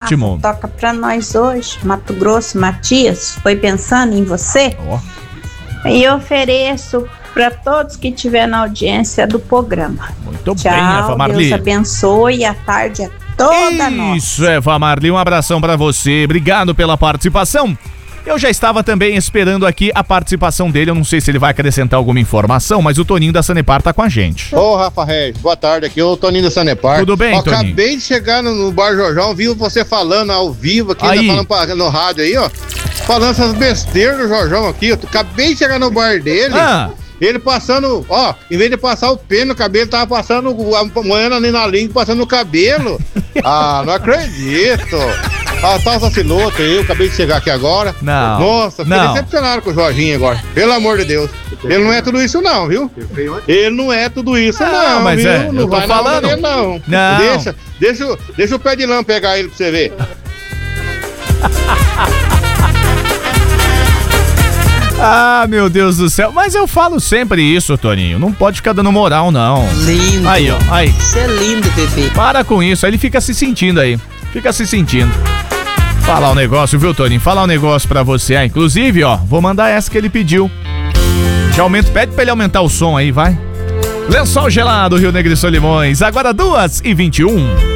ótimo. Toca pra nós hoje, Mato Grosso, Matias, foi pensando em você? E ofereço para todos que estiver na audiência do programa. Muito Tchau, bem, Eva Marli. Deus abençoe, a tarde é toda nossa. Isso, Eva Marli, um abração pra você. Obrigado pela participação. Eu já estava também esperando aqui a participação dele. Eu não sei se ele vai acrescentar alguma informação, mas o Toninho da Sanepar tá com a gente. Ô, Rafa Regis, boa tarde, aqui é o Toninho da Sanepar. Tudo bem, Toninho? Toninho? Acabei de chegar no Bar Jorjão, vi você falando ao vivo aqui, Aí. falando no rádio aí, ó. Falando essas besteiras do Jorjão aqui. Eu acabei de chegar no bar dele. Ele passando, ó, em vez de passar o pênis no cabelo, tava passando a moeda ali na língua, passando no cabelo. Ah, não acredito. Ah, tá o Saciloto aí, eu acabei de chegar aqui agora. Não. Nossa, fiquei decepcionado com o Jorginho agora. Pelo amor de Deus. Ele não é tudo isso não, viu? Ele não é tudo isso não, mas viu? é, Não eu tô vai falando. Dele, não. Não. Deixa o pé de lã pegar ele pra você ver. Ah, meu Deus do céu. Mas eu falo sempre isso, Toninho. Não pode ficar dando moral, não. Lindo. Aí, ó. Aí. Isso é lindo, bebê. Para com isso. Aí ele fica se sentindo aí. Fica se sentindo. Falar um negócio, viu, Toninho? Falar um negócio pra você. Ah, inclusive, ó, vou mandar essa que ele pediu. Já aumenta, pede pra ele aumentar o som aí, vai. Lençol Gelado, Rio Negro e Solimões. Agora 2h21.